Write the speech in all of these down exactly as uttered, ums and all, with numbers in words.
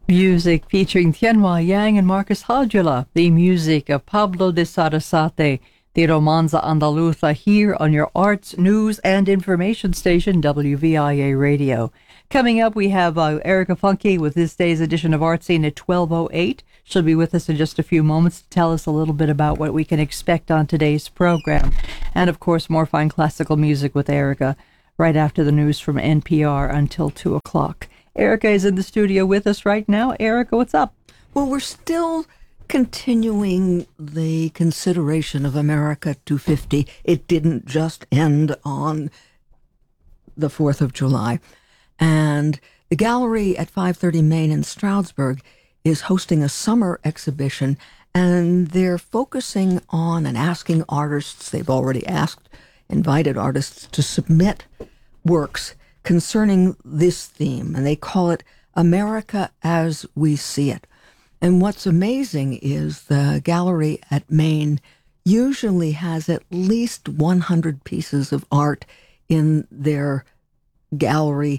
Music featuring Tianhua Yang and Marcus Hadjula. The music of Pablo de Sarasate, the Romanza Andaluza, here on your arts, news, and information station, W V I A Radio. Coming up, we have uh, Erica Funke with this day's edition of Art Scene at twelve oh eight. She'll be with us in just a few moments to tell us a little bit about what we can expect on today's program. And, of course, more fine classical music with Erica right after the news from N P R until two o'clock. Erica is in the studio with us right now. Erica, what's up? Well, we're still continuing the consideration of America two fifty. It didn't just end on the fourth of July. And the gallery at five thirty Main in Stroudsburg is hosting a summer exhibition, and they're focusing on and asking artists, they've already asked, invited artists to submit works concerning this theme, and they call it America as We See It. And what's amazing is the gallery at Maine usually has at least one hundred pieces of art in their gallery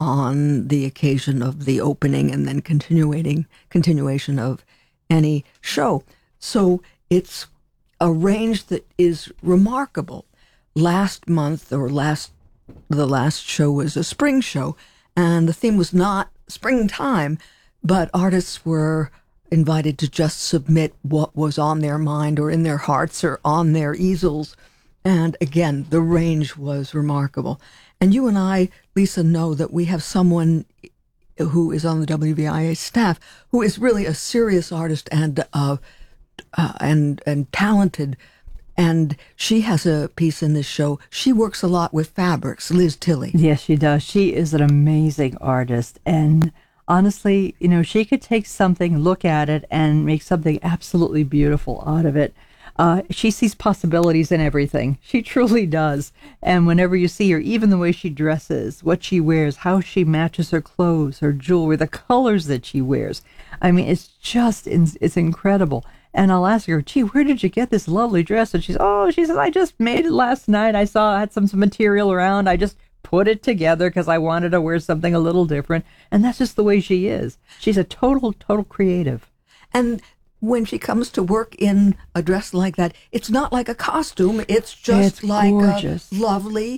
on the occasion of the opening and then continuating continuation of any show. So it's a range that is remarkable. Last month or last The last show was a spring show, and the theme was not springtime, but artists were invited to just submit what was on their mind or in their hearts or on their easels. And again, the range was remarkable. And you and I, Lisa, know that we have someone who is on the W V I A staff who is really a serious artist and uh, uh, and and talented. And she has a piece in this show. She works a lot with fabrics, Liz Tilley. Yes, she does. She is an amazing artist. And honestly, you know, she could take something, look at it, and make something absolutely beautiful out of it. Uh, she sees possibilities in everything. She truly does. And whenever you see her, even the way she dresses, what she wears, how she matches her clothes, her jewelry, the colors that she wears, I mean, it's just, it's incredible. And I'll ask her, gee, where did you get this lovely dress? And she's, oh, she says, I just made it last night. I saw I had some, some material around. I just put it together because I wanted to wear something a little different. And that's just the way she is. She's a total, total creative. And when she comes to work in a dress like that, it's not like a costume. It's just it's like gorgeous. A lovely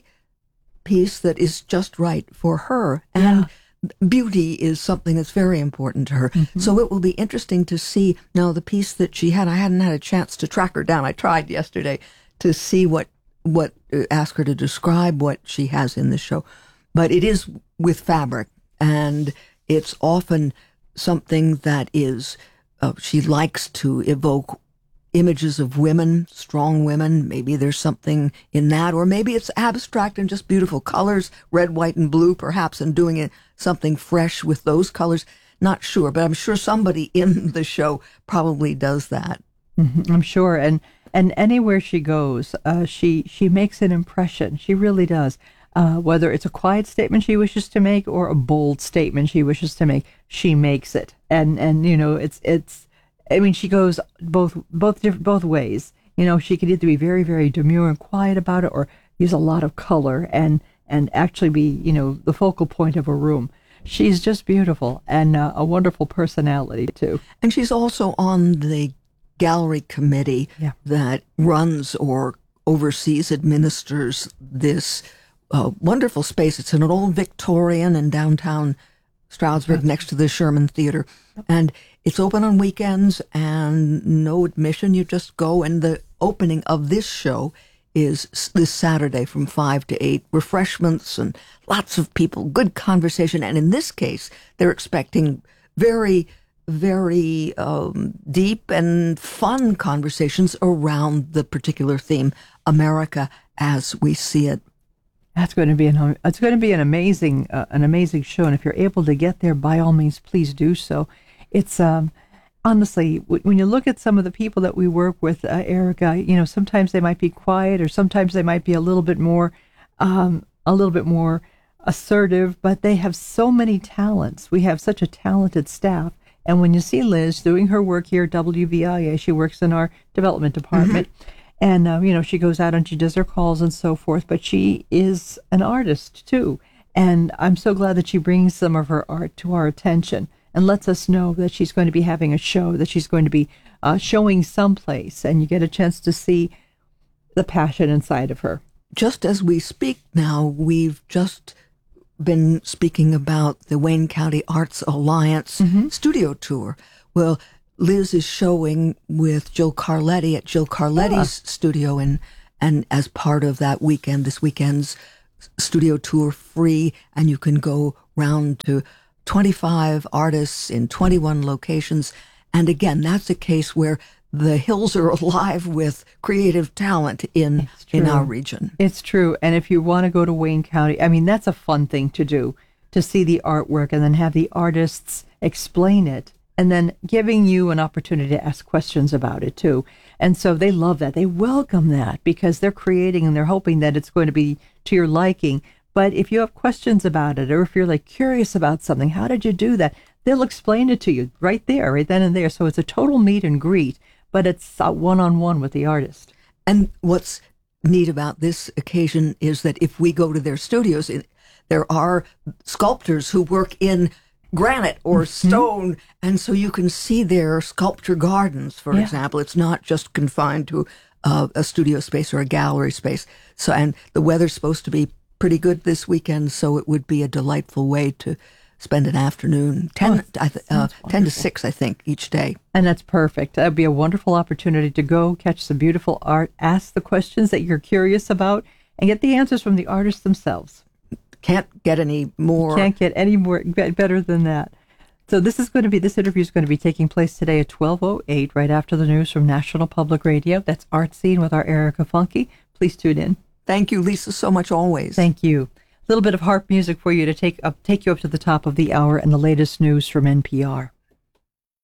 piece that is just right for her. And yeah. Beauty is something that's very important to her. Mm-hmm. So it will be interesting to see now the piece that she had. I hadn't had a chance to track her down. I tried yesterday to see what, what, uh, ask her to describe what she has in the show. But it is with fabric, and it's often something that is, uh, she likes to evoke images of women, strong women. Maybe there's something in that, or maybe it's abstract and just beautiful colors, red, white, and blue, perhaps, and doing it something fresh with those colors. Not sure, but I'm sure somebody in the show probably does that. Mm-hmm, I'm sure, and and anywhere she goes, uh, she she makes an impression. She really does. Uh, whether it's a quiet statement she wishes to make or a bold statement she wishes to make, she makes it. And and you know, it's it's. I mean, she goes both both diff- both ways. You know, she could either be very, very demure and quiet about it, or use a lot of color and and actually be, you know, the focal point of a room. She's just beautiful and uh, a wonderful personality too. And she's also on the gallery committee yeah. that runs or oversees, administers this uh, wonderful space. It's an old Victorian in downtown Stroudsburg, next to the Sherman Theater. And it's open on weekends and no admission. You just go. And the opening of this show is this Saturday from five to eight. Refreshments and lots of people, good conversation. And in this case, they're expecting very, very um, deep and fun conversations around the particular theme, America as We See It. That's going to be an it's going to be an amazing uh, an amazing show, and if you're able to get there, by all means, please do so. It's um, honestly, w- when you look at some of the people that we work with, uh, Erica, you know, sometimes they might be quiet, or sometimes they might be a little bit more um, a little bit more assertive, but they have so many talents. We have such a talented staff, and when you see Liz doing her work here at W V I A, she works in our development department. Mm-hmm. And, uh, you know, she goes out and she does her calls and so forth, but she is an artist too. And I'm so glad that she brings some of her art to our attention. and lets us know that she's going to be having a show, that she's going to be uh, showing someplace, and you get a chance to see the passion inside of her. Just as we speak now, we've just been speaking about the Wayne County Arts Alliance mm-hmm. studio tour. Well, Liz is showing with Jill Carletti at Jill Carletti's ah. studio, and and as part of that weekend, this weekend's studio tour free, and you can go round to twenty-five artists in twenty-one locations. And again, that's a case where the hills are alive with creative talent in in our region. It's true. And if you want to go to Wayne County, I mean, that's a fun thing to do, to see the artwork and then have the artists explain it, and then giving you an opportunity to ask questions about it too. And so they love that. They welcome that because they're creating and they're hoping that it's going to be to your liking. But if you have questions about it, or if you're like curious about something, how did you do that? They'll explain it to you right there, right then and there. So it's a total meet and greet, but it's uh, one-on-one with the artist. And what's neat about this occasion is that if we go to their studios, it, there are sculptors who work in granite or mm-hmm. stone, and so you can see their sculpture gardens, for yeah. example. It's not just confined to uh, a studio space or a gallery space. So, and the weather's supposed to be pretty good this weekend, so it would be a delightful way to spend an afternoon, ten, oh, I th- uh, ten to six, I think, each day. And that's perfect. That would be a wonderful opportunity to go catch some beautiful art, ask the questions that you're curious about, and get the answers from the artists themselves. Can't get any more. Can't get any more better than that. So this is going to be, this interview is going to be taking place today at twelve oh eight, right after the news from National Public Radio. That's Art Scene with our Erica Funke. Please tune in. Thank you, Lisa, so much always. Thank you. A little bit of harp music for you to take up, take you up to the top of the hour and the latest news from N P R.